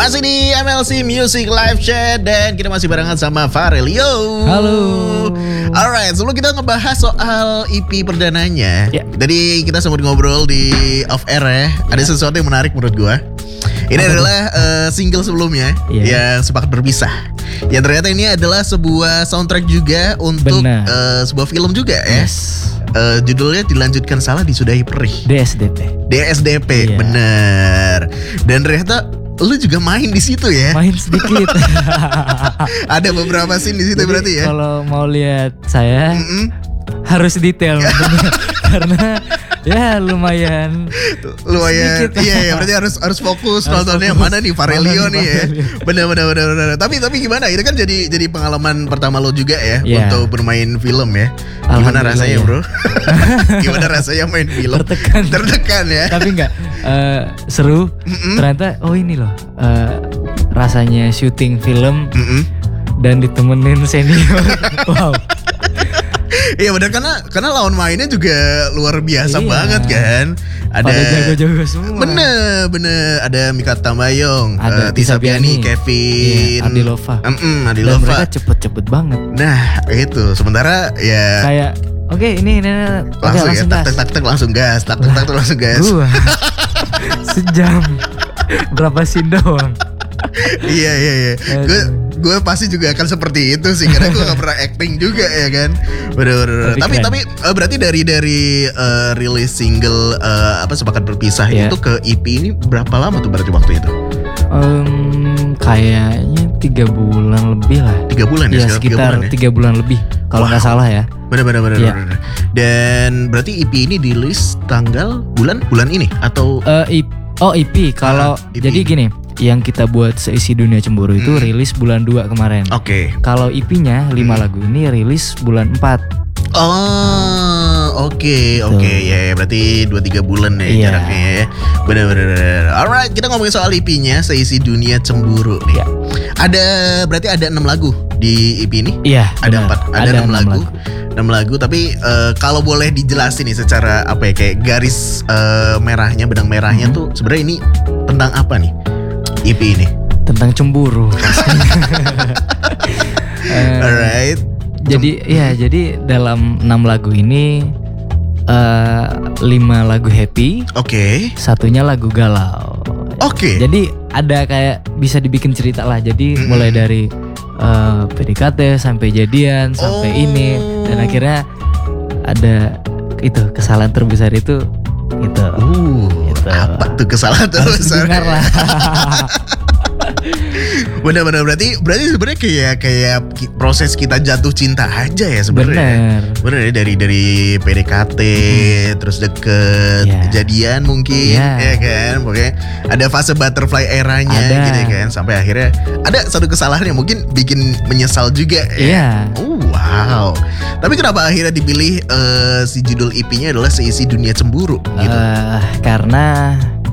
Masih di MLC Music Live Chat dan kita masih barengan sama Farelio. Halo. Alright, sebelum kita ngebahas soal EP perdananya, tadi kita sempat ngobrol di off air ya. Ada sesuatu yang menarik menurut gua. Ini adalah single sebelumnya yang Sepakat Berpisah. Yang ternyata ini adalah sebuah soundtrack juga untuk sebuah film juga ya. Judulnya Dilanjutkan Salah Disudahi Perih. DSDP, bener. Dan ternyata lu juga main di situ ya? Main sedikit. Ada beberapa scene di situ. Jadi, berarti ya. Kalau mau lihat saya harus detail karena ya lumayan sedikit. Iya, berarti harus fokus nontonnya yang mana nih Farelio nih ya. Benar. Tapi gimana? Itu kan jadi pengalaman pertama lo juga ya untuk bermain film ya. Gimana rasanya, Bro? Gimana rasanya main film? Tertekan ya. Tapi enggak seru. Ternyata ini loh rasanya syuting film dan ditemenin senior. Wow. Iya benar, karena lawan mainnya juga luar biasa banget kan. Ada jago-jago semua. Bener. Ada Mika Tambayong, ada Tisa Piani, Kevin, Adilova. Adilova. Dan mereka cepet banget. Nah itu sementara ya kayak ini langsung tak langsung gas. Gua sejam berapa scene doang. Iya. Gue pasti juga akan seperti itu sih, karena gue gak pernah acting juga ya kan. Bener. Tapi berarti dari rilis single Sepakat Berpisah itu ke EP ini berapa lama tuh berarti waktu itu? Kayaknya 3 bulan lebih lah. 3 bulan ya? Sekitar 3 bulan lebih kalau nggak salah ya. Bener. Dan berarti EP ini dirilis tanggal bulan ini atau? EP. Kalau jadi gini, yang kita buat Seisi Dunia Cemburu itu rilis bulan 2 kemarin. Oke. Kalau EP-nya 5 lagu ini rilis bulan 4. Oke. Ya berarti 2-3 bulan ya jaraknya ya. Bener. Alright, kita ngomongin soal EP-nya Seisi Dunia Cemburu nih. Berarti ada 6 lagu di EP ini? Iya. Ada 6 lagu. 6 lagu, tapi kalau boleh dijelasin nih secara kayak garis merahnya, benang merahnya tuh sebenarnya ini tentang apa nih? EP ini tentang cemburu. Alright. Jadi dalam 6 lagu ini 5 lagu happy. Oke. Satunya lagu galau. Oke. Jadi ada kayak bisa dibikin cerita lah. Jadi mulai dari PDKT sampai jadian sampai ini, dan akhirnya ada itu kesalahan terbesar itu gitu. Apa tuh kesalahan terbesar? Dengar lah. Benar. Berarti sebenarnya kayak proses kita jatuh cinta aja ya sebenarnya. Bener ya, dari PDKT terus deket, jadian mungkin ya kan. Pokoknya ada fase butterfly eranya gitu kan, sampai akhirnya ada satu kesalahan yang mungkin bikin menyesal juga ya. Wow. Tapi kenapa akhirnya dipilih si judul EP-nya adalah Seisi Dunia Cemburu gitu? Karena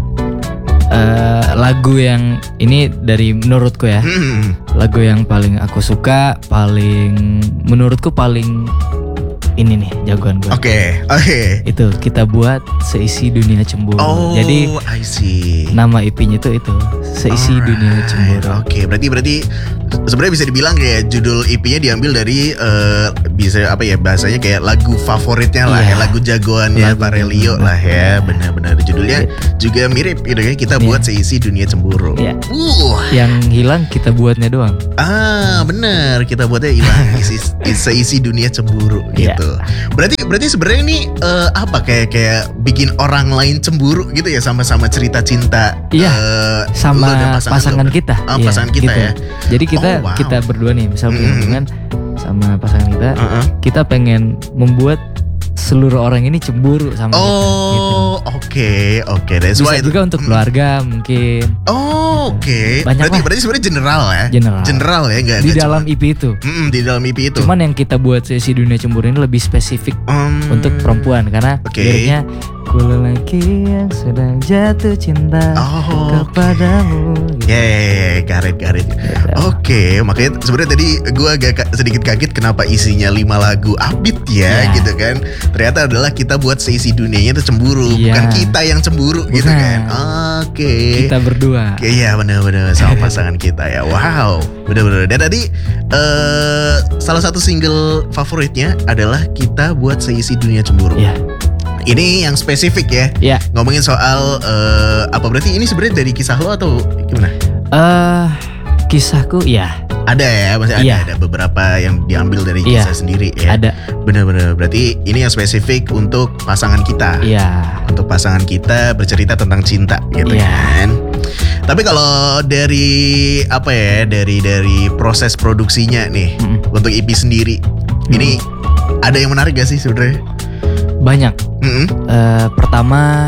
lagu yang ini dari menurutku ya, lagu yang paling aku suka, menurutku paling ini nih jagoan gue. Oke. Itu kita buat Seisi Dunia Cemburu. Jadi I see. Nama EP-nya itu Seisi Dunia Cemburu. Oke, berarti sebenarnya bisa dibilang kayak judul EP-nya diambil dari bisa bahasanya kayak lagu favoritnya lah ya, lagu jagoannya Farelio lah ya. Benar. Judulnya juga mirip gitu ya, kita buat Seisi Dunia Cemburu. Yang hilang kita buatnya doang. Benar, kita buatnya hilang Seisi Dunia Cemburu gitu. Berarti sebenarnya ini kayak bikin orang lain cemburu gitu ya, sama-sama cerita cinta. Sama pasangan kita. Pasangan kita gitu. Ya. Jadi kita berdua nih, misal punya hubungan sama pasangan kita, kita pengen membuat seluruh orang ini cemburu sama kita. Oke. Bisa juga untuk keluarga mungkin. Berarti sebenarnya general ya, enggak di dalam EP itu. Di dalam EP itu. Cuman yang kita buat Seisi Dunia Cemburu ini lebih spesifik untuk perempuan, karena liriknya Ku lelaki yang sedang jatuh cinta kepadamu. Karet. Oke, makanya sebenarnya tadi gue agak sedikit kaget kenapa isinya 5 lagu upbeat ya gitu kan. Ternyata adalah kita buat seisi dunianya itu cemburu, bukan kita yang cemburu gitu kan. Oke. Kita berdua. Iya benar-benar sama pasangan kita ya. Wow, benar-benar. Dan tadi salah satu single favoritnya adalah kita buat seisi dunia cemburu. Iya. Ini yang spesifik ya. Iya. Ngomongin soal apa berarti ini sebenarnya dari kisah lo atau gimana? Kisahku ya. Ada ya, masih ada beberapa yang diambil dari kisah sendiri ya. Ada. Benar-benar. Berarti ini yang spesifik untuk pasangan kita. Iya. Untuk pasangan kita bercerita tentang cinta gitu kan. Tapi kalau dari apa ya, dari proses produksinya nih untuk EP sendiri, ini ada yang menarik gak sih sebenarnya? Banyak. Pertama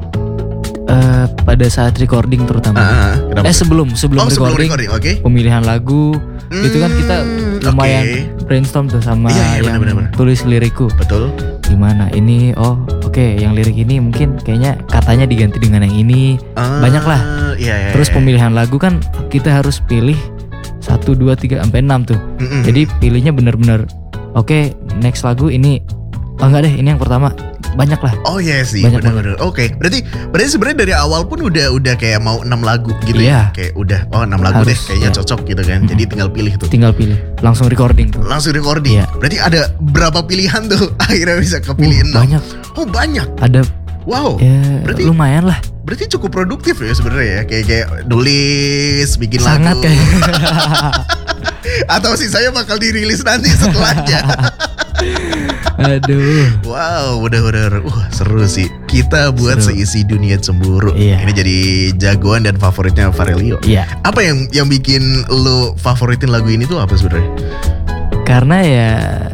pada saat recording terutama. Sebelum recording, pemilihan lagu itu kan kita lumayan brainstorm tuh sama yang bener. Tulis lirikku. Betul. Gimana ini? Yang lirik ini mungkin kayaknya katanya diganti dengan yang ini. Banyak lah. Terus pemilihan lagu kan kita harus pilih 1, 2, 3 sampai 6 tuh. Jadi pilihnya benar-benar next lagu ini. Enggak deh, ini yang pertama. Banyak lah. Oh iya sih, benar-benar. Oke, berarti sebenarnya dari awal pun udah kayak mau 6 lagu gitu ya. Kayak udah 6 lagu harus, deh kayaknya cocok gitu kan. Jadi tinggal pilih tuh. Langsung recording tuh. Iya. Berarti ada berapa pilihan tuh akhirnya bisa kepilih 6? Banyak. Oh, banyak. Ada. Wow. Ya, berarti lumayan lah. Berarti cukup produktif ya sebenarnya ya. Kayak nulis, bikin sangat lagu. Atau sih saya bakal dirilis nanti setelahnya. Aduh. Wow, bener-bener seru sih. Kita buat seisi dunia cemburu. Ini jadi jagoan dan favoritnya Farelio. Apa yang bikin lo favoritin lagu ini tuh apa sebenarnya? Karena ya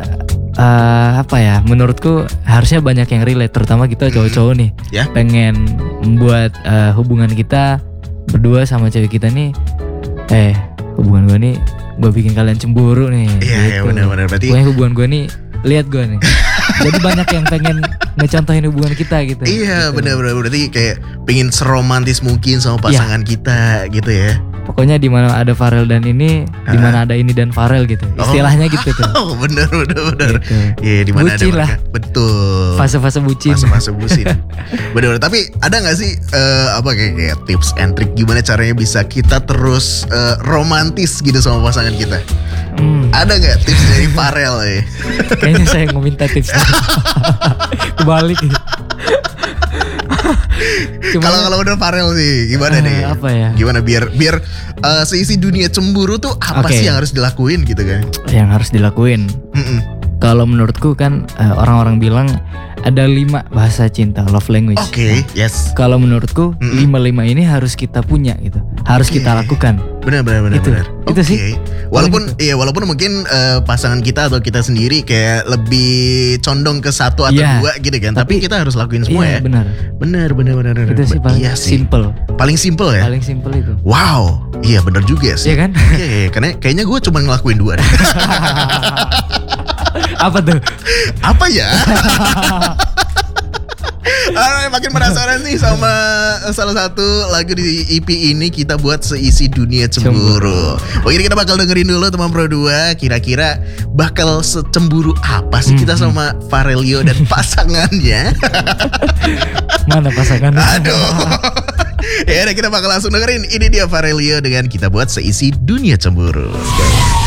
menurutku harusnya banyak yang relate, terutama kita cowok-cowok nih. Pengen membuat hubungan kita berdua sama cewek kita nih. Hubungan gue nih, gue bikin kalian cemburu nih. Iya, benar-benar. Berarti hubungan gue nih, lihat gue nih. Jadi banyak yang pengen ngecontohin hubungan kita gitu. Iya, gitu. Benar-benar. Berarti kayak pengen seromantis mungkin sama pasangan kita gitu ya. Pokoknya di mana ada Farel dan ini, di mana ada ini dan Farel gitu. Istilahnya gitu tuh. Oh, benar. Gitu. Iya, di mana ada lah. Betul. Fase-fase bucin. Benar. Tapi ada enggak sih kayak tips and trick gimana caranya bisa kita terus romantis gitu sama pasangan kita? Ada nggak tips dari Farel ya? Kayaknya saya mau minta tips. Kebalik. Kalau udah Farel sih gimana nih? Apa ya? Gimana biar seisi dunia cemburu tuh apa sih yang harus dilakuin gitu kan? Yang harus dilakuin. Kalau menurutku kan orang-orang bilang ada 5 bahasa cinta, love language. Yes. Kalau menurutku 5 ini harus kita punya gitu. Harus kita lakukan. Benar. Itu sih. Walaupun mungkin pasangan kita atau kita sendiri kayak lebih condong ke 1 atau 2 gitu kan. Tapi kita harus lakuin semua ya. Benar. Itu sih paling simple. Paling simple ya? Paling simple itu. Wow. Iya benar juga sih. Iya kan? Iya. Karena kayaknya gue cuma ngelakuin 2 deh. Apa tuh? Apa ya? Makin penasaran nih sama salah satu lagu di EP ini kita buat seisi dunia cemburu. Ini kita bakal dengerin dulu teman Pro 2. Kira-kira bakal secemburu apa sih kita sama Farelio dan pasangannya? Mana pasangannya? Aduh. Ya udah kita bakal langsung dengerin. Ini dia Farelio dengan kita buat seisi dunia cemburu.